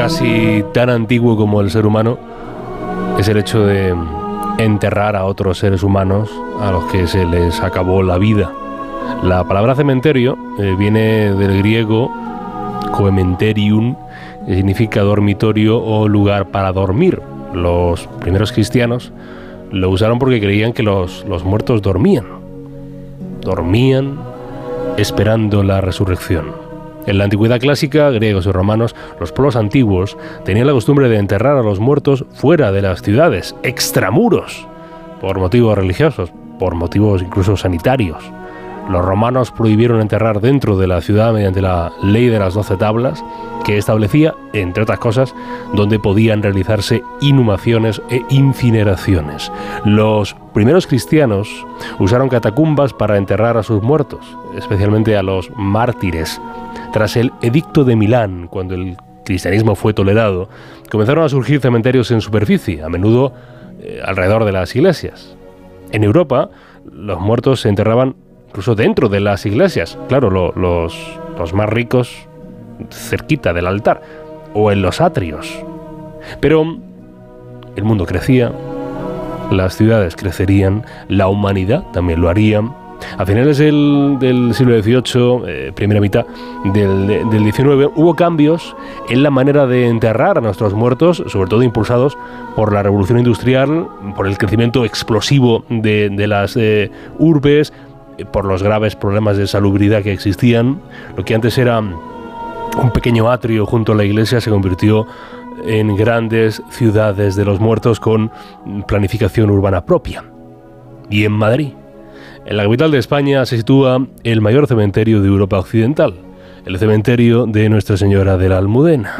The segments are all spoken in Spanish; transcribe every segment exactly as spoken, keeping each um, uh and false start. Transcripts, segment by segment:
casi tan antiguo como el ser humano es el hecho de enterrar a otros seres humanos a los que se les acabó la vida. La palabra cementerio eh, viene del griego coementerium, que significa dormitorio o lugar para dormir. Los primeros cristianos lo usaron porque creían que los, los muertos dormían. Dormían esperando la resurrección. En la antigüedad clásica, griegos y romanos, los pueblos antiguos tenían la costumbre de enterrar a los muertos fuera de las ciudades, extramuros, por motivos religiosos, por motivos incluso sanitarios. Los romanos prohibieron enterrar dentro de la ciudad mediante la ley de las doce tablas, que establecía, entre otras cosas, dónde podían realizarse inhumaciones e incineraciones. Los primeros cristianos usaron catacumbas para enterrar a sus muertos, especialmente a los mártires. Tras el Edicto de Milán, cuando el cristianismo fue tolerado, comenzaron a surgir cementerios en superficie, a menudo eh, alrededor de las iglesias. En Europa, los muertos se enterraban incluso dentro de las iglesias, claro, lo, los, los más ricos cerquita del altar, o en los atrios. Pero el mundo crecía, las ciudades crecerían, la humanidad también lo haría. A finales del, del siglo dieciocho, eh, primera mitad del, del diecinueve, hubo cambios en la manera de enterrar a nuestros muertos, sobre todo impulsados por la revolución industrial, por el crecimiento explosivo de, de las eh, urbes, por los graves problemas de salubridad que existían. Lo que antes era un pequeño atrio junto a la iglesia se convirtió en grandes ciudades de los muertos con planificación urbana propia. Y en Madrid, en la capital de España, se sitúa el mayor cementerio de Europa Occidental, el cementerio de Nuestra Señora de la Almudena.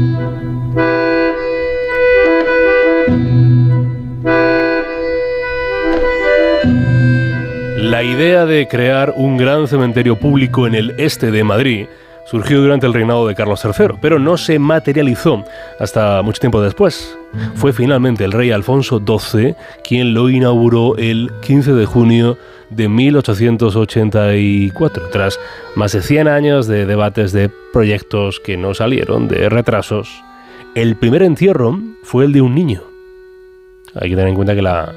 La idea de crear un gran cementerio público en el este de Madrid surgió durante el reinado de Carlos tercero, pero no se materializó hasta mucho tiempo después. Fue finalmente el rey Alfonso doce quien lo inauguró el quince de junio de mil ochocientos ochenta y cuatro, tras más de cien años de debates de proyectos que no salieron, de retrasos. El primer entierro fue el de un niño. Hay que tener en cuenta que la,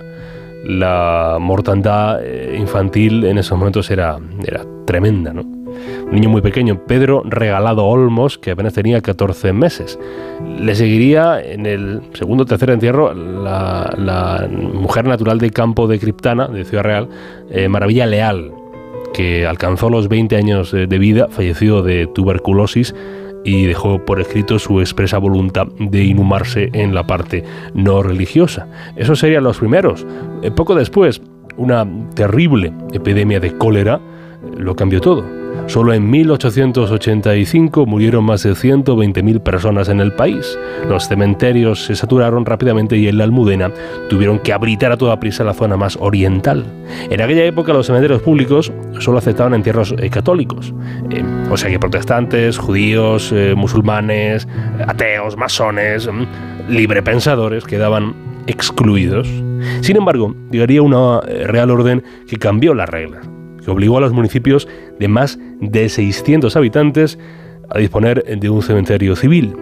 la mortandad infantil en esos momentos era, era tremenda, ¿no? Un niño muy pequeño, Pedro Regalado Olmos, que apenas tenía catorce meses. Le seguiría en el segundo o tercer entierro la, la mujer natural de Campo de Criptana, de Ciudad Real, eh, Maravilla Leal, que alcanzó los veinte años de vida, falleció de tuberculosis y dejó por escrito su expresa voluntad de inhumarse en la parte no religiosa. Esos serían los primeros. Eh, poco después, una terrible epidemia de cólera lo cambió todo. Solo en mil ochocientos ochenta y cinco murieron más de ciento veinte mil personas en el país. Los cementerios se saturaron rápidamente y en la Almudena tuvieron que habilitar a toda prisa la zona más oriental. En aquella época los cementerios públicos solo aceptaban entierros eh, católicos. Eh, o sea que protestantes, judíos, eh, musulmanes, ateos, masones, eh, librepensadores quedaban excluidos. Sin embargo, llegaría una eh, real orden que cambió las reglas, que obligó a los municipios de más de seiscientos habitantes a disponer de un cementerio civil.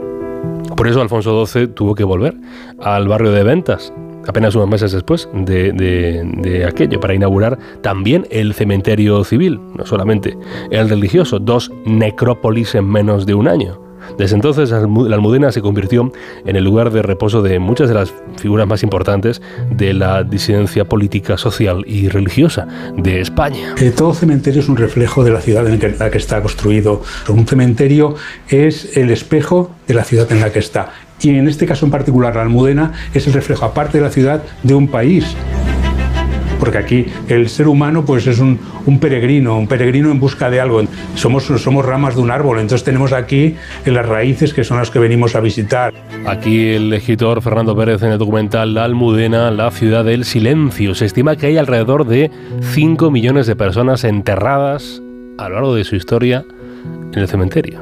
Por eso Alfonso doce tuvo que volver al barrio de Ventas, apenas unos meses después de, de, de aquello, para inaugurar también el cementerio civil, no solamente el religioso, dos necrópolis en menos de un año. Desde entonces la Almudena se convirtió en el lugar de reposo de muchas de las figuras más importantes de la disidencia política, social y religiosa de España. Eh, todo cementerio es un reflejo de la ciudad en la que está construido. Un cementerio es el espejo de la ciudad en la que está. Y en este caso en particular, la Almudena es el reflejo, aparte de la ciudad, de un país. Porque aquí el ser humano pues es un, un peregrino, un peregrino en busca de algo. Somos, somos ramas de un árbol, entonces tenemos aquí en las raíces que son las que venimos a visitar. Aquí el escritor Fernando Pérez en el documental La Almudena, la ciudad del silencio. Se estima que hay alrededor de cinco millones de personas enterradas a lo largo de su historia en el cementerio.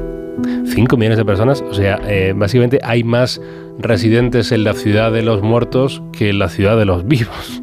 cinco millones de personas, o sea, eh, básicamente hay más residentes en la ciudad de los muertos que en la ciudad de los vivos.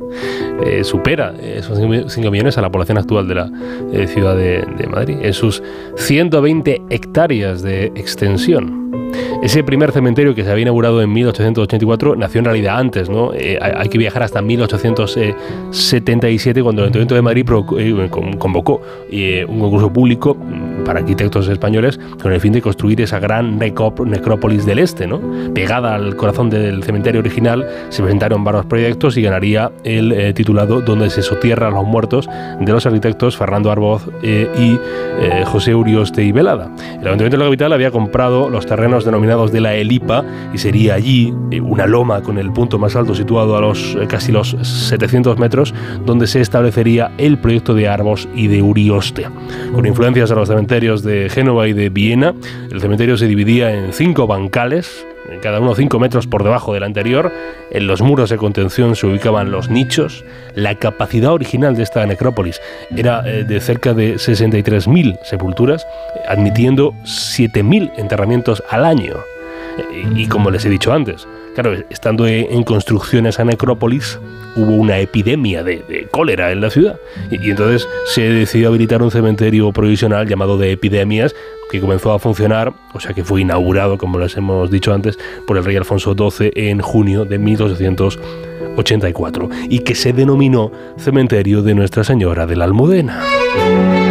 Eh, supera esos cinco millones a la población actual de la eh, ciudad de, de Madrid, en sus ciento veinte hectáreas de extensión. Ese primer cementerio que se había inaugurado en mil ochocientos ochenta y cuatro nació en realidad antes, ¿no? Eh, hay que viajar hasta mil ochocientos setenta y siete, cuando el Ayuntamiento de Madrid convocó eh, un concurso público para arquitectos españoles con el fin de construir esa gran necrópolis del este, ¿no? Pegada al corazón del cementerio original, se presentaron varios proyectos y ganaría el eh, titulado Donde se sotierran los muertos, de los arquitectos Fernando Arboz eh, y eh, José Urioste y Velada. El Ayuntamiento de la capital había comprado los terrenos denominados de la Elipa y sería allí eh, una loma con el punto más alto situado a los eh, casi los setecientos metros, donde se establecería el proyecto de Arboz y de Urioste. Con influencias a los cementerios de Génova y de Viena, el cementerio se dividía en cinco bancales, cada uno cinco metros por debajo del anterior. En los muros de contención se ubicaban los nichos. La capacidad original de esta necrópolis era eh, de cerca de sesenta y tres mil sepulturas, admitiendo siete mil enterramientos al año. Y, y como les he dicho antes, claro, estando en construcción esa necrópolis, hubo una epidemia de, de cólera en la ciudad. Y, y entonces se decidió habilitar un cementerio provisional llamado de epidemias, que comenzó a funcionar, o sea que fue inaugurado, como les hemos dicho antes, por el rey Alfonso doce en junio de mil ochocientos ochenta y cuatro, y que se denominó Cementerio de Nuestra Señora de la Almudena.